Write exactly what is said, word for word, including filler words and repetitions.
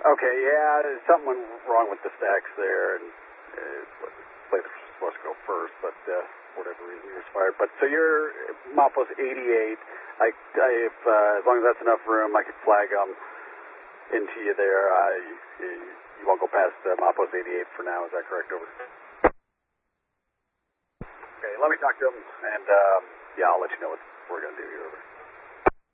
Okay, yeah, there's something wrong with the stacks there, and uh, plate was supposed to go first, but uh, for whatever reason you were fired. But so you're Mapos eighty-eight. I, I if uh, as long as that's enough room, I could flag them into you there. Uh, you, you won't go past uh, Mapos eighty-eight for now. Is that correct? Over. Okay, let me talk to them, and um, yeah, I'll let you know what we're gonna do here. Over.